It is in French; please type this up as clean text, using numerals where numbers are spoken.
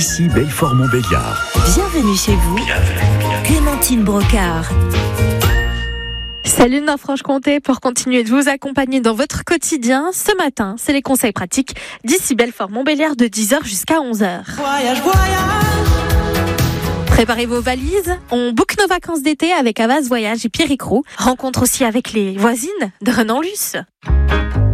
Ici Belfort-Montbéliard. Bienvenue chez vous. Clémentine Brocard. Salut Nord-Franche-Comté, pour continuer de vous accompagner dans votre quotidien, ce matin, c'est les conseils pratiques d'ici Belfort-Montbéliard de 10h jusqu'à 11h. Voyage. Préparez vos valises, on book nos vacances d'été avec Avas Voyage et Pierrick Roux. Rencontre aussi avec les voisines de Renan-Luce.